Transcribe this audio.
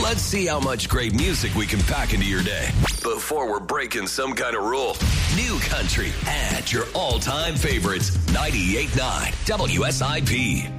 Let's see how much great music we can pack into your day before we're breaking some kind of rule. New Country and your all-time favorites. 98.9 WSIP.